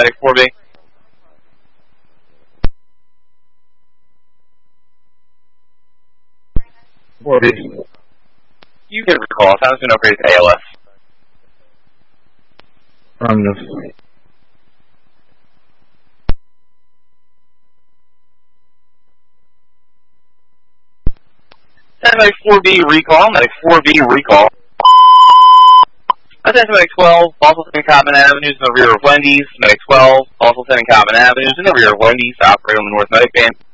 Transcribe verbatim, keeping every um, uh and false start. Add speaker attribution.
Speaker 1: Medic four B.
Speaker 2: four B.
Speaker 1: You can recall. Sounds been upgraded to A L S.
Speaker 2: Affirmative.
Speaker 1: Medic four B recall. Medic four B recall. That's Medic twelve, also in Common Avenues in the rear of Wendy's. Medic twelve, also in Common Avenues in the rear of Wendy's. Operate on the North Medic Band.